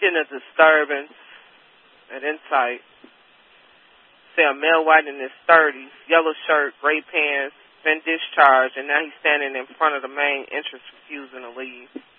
Getting a disturbance at Insight. Say a male white in his 30s, yellow shirt, gray pants, been discharged, and now he's standing in front of the main entrance refusing to leave.